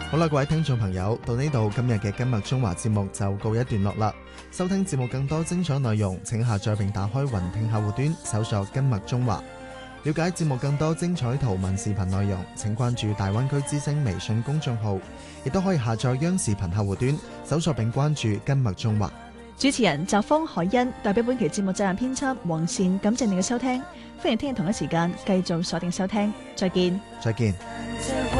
好啦，各位聽眾朋友，到呢度今日嘅今日中華節目就告一段落啦。收聽節目更多精彩內容，請下載並打開雲聽客戶端，搜索今日中華。了解節目更多精彩圖文視頻內容，請關注大灣區之聲微信公眾號，亦都可以下載央視頻客戶端，搜索並關注今日中華。 主持人澤峰海欣代表本期節目責任編輯黃善，感謝你嘅收聽，歡迎聽日同一時間繼續鎖定收聽，再見。 再見。